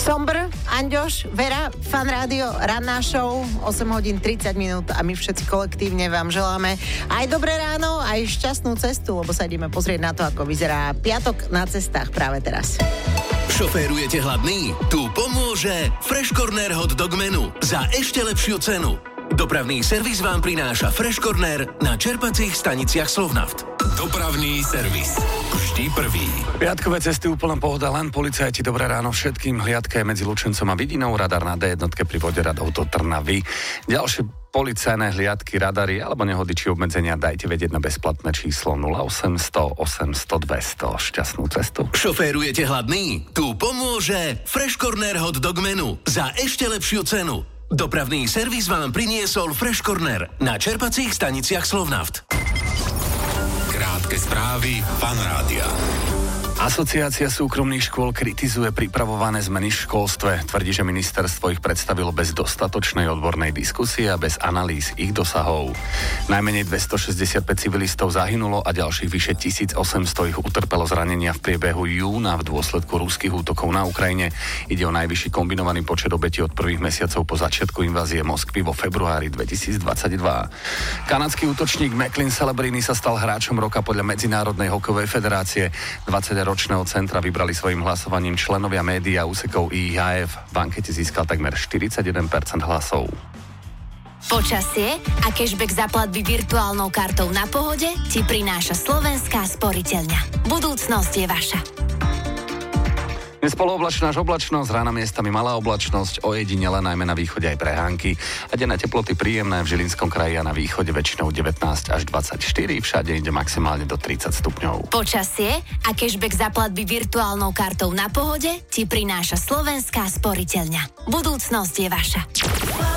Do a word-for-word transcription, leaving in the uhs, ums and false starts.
Sombr, Anďoš, Vera, Fan Rádio, ranná show, osem hodín tridsať minút a my všetci kolektívne vám želáme aj dobré ráno, aj šťastnú cestu, lebo sa ideme pozrieť na to, ako vyzerá piatok na cestách práve teraz. Šoférujete hladný? Tu pomôže Fresh Corner Hot Dog Menu za ešte lepšiu cenu. Dopravný servis vám prináša Fresh Corner na čerpacích staniciach Slovnaft. Dopravný servis. Vždy prvý. Piatkové cesty úplná pohoda, len policajti, dobré ráno všetkým. Hliadka je medzi Lučencom a Vidinou, radar na dé jednotke pri vode radov do Trnavy. Ďalšie policajné hliadky, radary alebo nehody či obmedzenia dajte vedieť na bezplatné číslo nula osemsto osemsto dvesto. Šťastnú cestu. Šoférujete hladný? Tu pomôže Fresh Corner Hot Dog Menu za ešte lepšiu cenu. Dopravný servis vám priniesol Fresh Corner na čerpacích staniciach Slovnaft. Krátke správy Fan Rádia. Asociácia súkromných škôl kritizuje pripravované zmeny v školstve. Tvrdí, že ministerstvo ich predstavilo bez dostatočnej odbornej diskusie a bez analýz ich dosahov. Najmenej dvestošesťdesiatpäť civilistov zahynulo a ďalších vyše tisícosemsto ich utrpelo zranenia v priebehu júna v dôsledku ruských útokov na Ukrajine. Ide o najvyšší kombinovaný počet obetí od prvých mesiacov po začiatku invázie Moskvy vo februári dvetisícdvadsaťdva. Kanadský útočník Macklin Celebrini sa stal hráčom roka podľa Medzinárodnej hokejovej federácie. dvadsaťročného centra vybrali svojim hlasovaním členovia médií a úsekov í há ef. V ankete získal takmer štyridsaťjeden percent hlasov. Počasie a cashback za platby virtuálnou kartou Na Pohode ti prináša Slovenská sporiteľňa. Budúcnosť je vaša. Dnes polooblačná až oblačnosť, rána miestami malá oblačnosť, ojedinele najmä na východe aj prehánky a denné teploty príjemné v Žilinskom kraji a na východe väčšinou devätnásť až dvadsaťštyri, všade ide maximálne do tridsať stupňov. Počasie a cashback za platby virtuálnou kartou Na Pohode ti prináša Slovenská sporiteľňa. Budúcnosť je vaša.